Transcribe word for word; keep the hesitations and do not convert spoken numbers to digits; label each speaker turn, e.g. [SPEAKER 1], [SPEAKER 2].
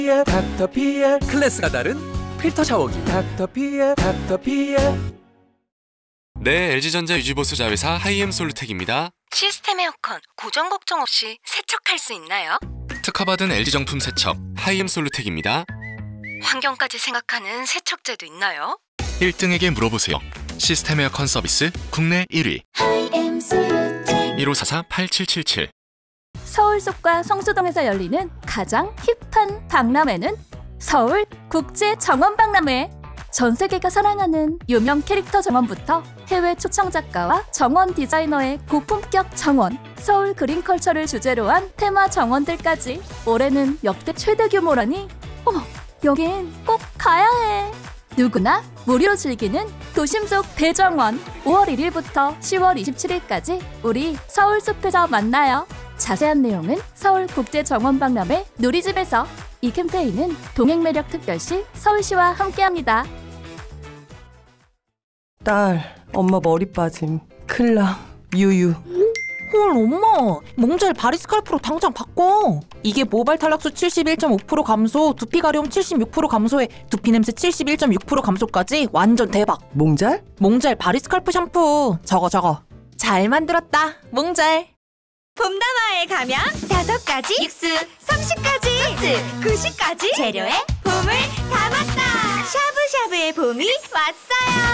[SPEAKER 1] 닥터피엘 클래스가 다른 필터 샤워기 닥터피엘 닥터피엘.
[SPEAKER 2] 네, 엘지전자 유지보수 자회사 하이엠 솔루텍입니다.
[SPEAKER 3] 시스템 에어컨 고정 걱정 없이 세척할 수 있나요?
[SPEAKER 2] 특허받은 엘지 정품 세척 하이엠 솔루텍입니다.
[SPEAKER 3] 환경까지 생각하는 세척제도 있나요?
[SPEAKER 2] 일 등에게 물어보세요. 시스템 에어컨 서비스 국내 일 위 일오사사 팔칠칠칠.
[SPEAKER 4] 서울 속과 성수동에서 열리는 가장 힙한 박람회는 서울 국제정원박람회. 전 세계가 사랑하는 유명 캐릭터 정원부터 해외 초청 작가와 정원 디자이너의 고품격 정원, 서울 그린컬처를 주제로 한 테마 정원들까지. 올해는 역대 최대 규모라니 어머, 여긴 꼭 가야 해. 누구나 무료로 즐기는 도심 속 대정원. 오월 일일부터 시월 이십칠일까지 우리 서울숲에서 만나요. 자세한 내용은 서울국제정원박람회 누리집에서. 이 캠페인은 동행매력특별시 서울시와 함께합니다.
[SPEAKER 5] 딸, 엄마 머리 빠짐. 클라, 유유.
[SPEAKER 6] 헐, 엄마, 몽젤 바리스칼프로 당장 바꿔. 이게 모발 탈락수 칠십일 점 오 퍼센트 감소, 두피 가려움 칠십육 퍼센트 감소에 두피 냄새 칠십일 점 육 퍼센트 감소까지 완전 대박.
[SPEAKER 5] 몽젤?
[SPEAKER 6] 몽젤 바리스칼프 샴푸. 저거 저거 잘 만들었다, 몽젤.
[SPEAKER 7] 봄다마에 가면 다섯 가지 육수, 삼십 가지 소스, 구십 가지 재료에 봄을 담았다. 샤브샤브의 봄이 왔어요.